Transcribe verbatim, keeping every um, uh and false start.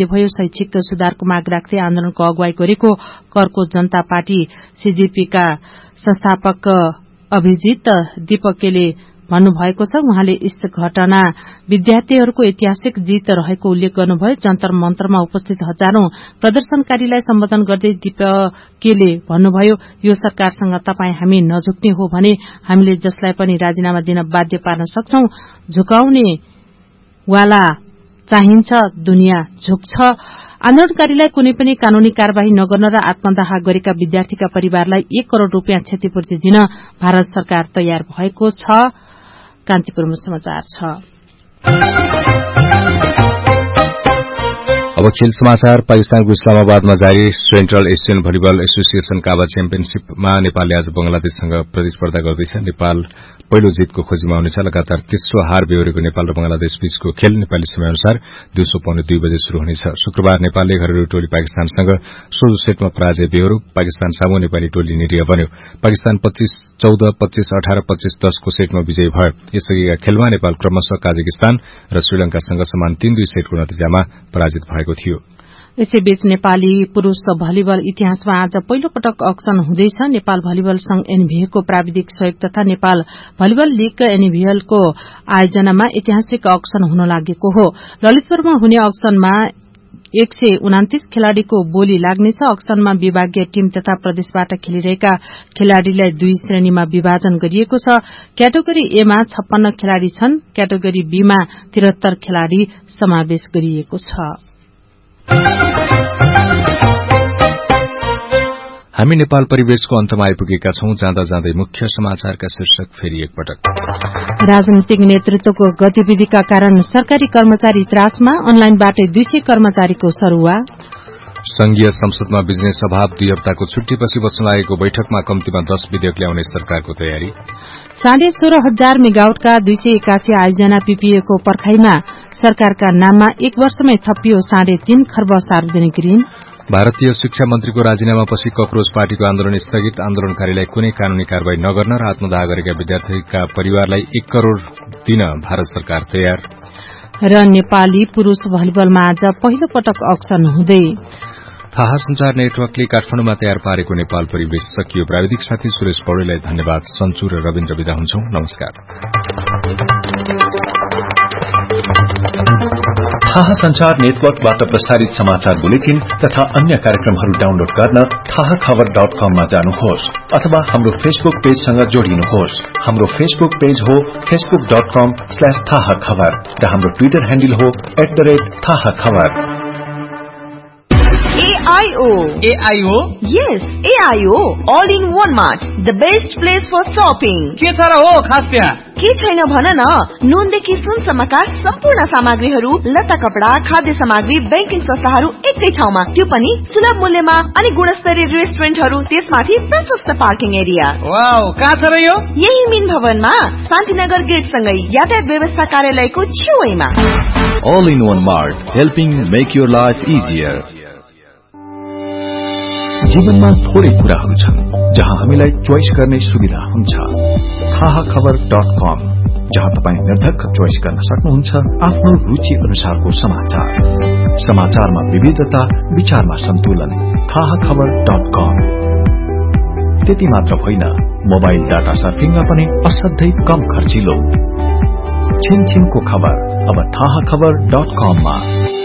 सत्य भयो। शैक्षिक सुधारको माग राख्दै आन्दोलनको अगुवाई गरेको करको जनता पार्टी सीजेपीका संस्थापक अभिजित दीपकेले भन्नुभएको छ। उहाँले यस घटना विद्यार्थीहरूको ऐतिहासिक जीत रहेको उल्लेख गर्नुभयो। जन्तर मन्तरमा उपस्थित हजारौं प्रदर्शनकारीलाई सम्बोधन गर्दै दीपकेले भन्नुभयो, यो सरकारसँग तपाई हामी नझुक्ने हो भने हामीले जसलाई पनि राजीनामा दिन बाध्य पार्न सक्छौं। झुकाउने वाला चाहिन्छ, दुनियाँ झुक्छ। आन्दोलनकारीलाई कुनै पनि कानूनी कार्यवाही नगर्न र आत्मदाह गरेका विद्यार्थीका परिवारलाई एक करोड़ रूपियाँ क्षतिपूर्ति दिन भारत सरकार तयार भएको छ। कान्तिपुरमा समाचार छ। अब खेल समाचार। पाकिस्तानको इस्लामाबादमा जारी सेन्ट्रल एसियन भलिबल एसोसिएशन काबा च्याम्पियनशीपमा नेपालले आज बंगलादेशसँग प्रतिस्पर्धा गर्दैछ। नेपाल पहिलो जितको खोजीमा हुनेछ। लगातार तेस्रो हार बेहोरेको नेपाल र बंगलादेश बीचको खेल नेपाली समयअनुसार दिउँसो पौने दुई बजे शुरू हुनेछ। शुक्रबार नेपालले घरेलु टोली पाकिस्तानसँग सोझो सेटमा पराजय बेहोर्यो। पाकिस्तान सामु नेपाली टोली निरीह बन्यो। पाकिस्तान पच्चीस चौध पच्चीस अठार पच्चीस दस को सेटमा विजयी भयो। यसअघिका खेलमा नेपाल क्रमशः काजाकिस्तान र श्रीलंकासँग समान तीन दुई सेटको नतिजामा पराजित भएको थियो। यसैबीच नेपाली पुरूष भलिबल इतिहासमा आज पहिलो पटक अक्सन हुँदैछ। नेपाल भलिबल संघ एनभीएको प्राविधिक सहयोग तथा नेपाल भलिबल लीग एनभीएलको आयोजनामा ऐतिहासिक अक्सन हुन लागेको हो। ललितपुरमा हुने अक्सनमा एक सय उनातीस खेलाड़ीको बोली लाग्नेछ। अक्सनमा विभागीय टीम तथा प्रदेशबाट खेलिरहेका खेलाड़ीलाई दुई श्रेणीमा विभाजन गरिएको छ। क्याटेगोरी ए मा छप्पन्न खेलाड़ी छन्। क्याटेगोरी बी मा त्रिहत्तर खेलाड़ी समावेश गरिएको छ। हामी नेपाल परिवेशको अन्तमा आइपुगेका छौं। जाँदा जाँदै मुख्य समाचारका शीर्षक फेरि एकपटक। राजनीतिक नेतृत्वको गतिविधिका कारण सरकारी कर्मचारी त्रासमा। अनलाइनबाटै दुई सय कर्मचारीको सरूवा। संघीय संसदमा बिजनेस अभाव। दुई हप्ताको छुट्टीपछि बस्न लागेको बैठकमा कम्तीमा दश विधेयक ल्याउने सरकारको तयारी। साढे सोह्र हजार मेगावटका दुई सय एकासी आयोजना पीपीएको पर्खाईमा। सरकारका नाममा एक वर्षमै थपियो साढे तीन खर्ब सार्वजनिक ऋण। भारतीय शिक्षा मन्त्रीको राजीनामापछि कक्रोच पार्टीको आन्दोलन स्थगित। आन्दोलनकारीलाई कुनै कानूनी कार्यवाही नगर्न र आत्मदाह गरेका विद्यार्थीका परिवारलाई एक करोड़ दिन भारत सरकार तयार। र नेपाली पुरूष भलिबलमा आज पहिलो पटक अक्सन हुँदै। थाहा संचार नेटवर्कले काठमाडौँमा तयार पारेको नेपाल परिवेश सकियो। प्राविधिक साथी सुरेश पौडेललाई धन्यवाद। सन्चु र रविन्द्र विदा हुन्छौं। नमस्कार। थाहा संचार नेटवर्कबाट प्रसारित समाचार बुलेटिन तथा अन्य कार्यक्रमहरू डाउनलोड गर्न थाहा खबर डट कम मा जानुहोस् अथवा हाम्रो फेसबुक पेजसँग जोडिनुहोस्। हाम्रो फेसबुक पेज हो फेसबुक डट कम स्ल्याश थाहा खबर र हाम्रो ट्विटर ह्यान्डल हो एट द रेट थाहा खबर। A I O. A I O? Yes, A I O. All in one mart. The best place for shopping. के छ र हो खास त्यहाँ? के छैन भन न। नुनदेखि सुनसम्मका सम्पूर्ण सामग्रीहरू, लत्ता कपडा, खाद्य सामग्री, बैंकिङ संस्थाहरू एकै ठाउँमा, त्यो पनि सुलभ मूल्यमा अनि गुणस्तरीय रेस्टुरेन्टहरू, त्यसमाथि प्रशस्त पार्किङ एरिया। वाउ, कहाँ छ र यो? यही मिन भवनमा शान्तिनगर गेट सँगै यातायात व्यवस्था कार्यालयको छेउैमा। All in one mart, helping make your life easier. जीवनमा थोरै कुराहरू छन् जहाँ हामीलाई चोइस गर्ने सुविधा हुन्छ। थाहा खबर डट कम, जहाँ तपाईँ निर्धक्क चोइस गर्न सक्नुहुन्छ आफ्नो रुचि अनुसारको समाचार। समाचारमा विविधता, विचारमा सन्तुलन। थाहा खबर डट कम। त्यति मात्र होइन, मोबाइल डाटा सर्फिङमा पनि असाध्यै कम खर्चिलो। छिनछिनको खबर अब थाहा खबर डट कम मा।